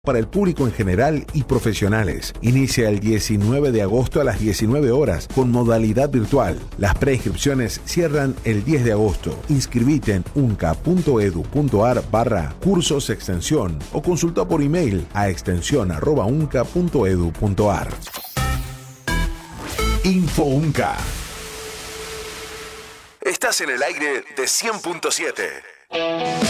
para el público en general y profesionales. Inicia el 19 de agosto a las 19 horas con modalidad virtual. Las preinscripciones cierran el 10 de agosto. Inscribite en unca.edu.ar/cursos extensión o consulta por email a extensión@unca.edu.ar. Info Unca. Estás en el aire de 100.7.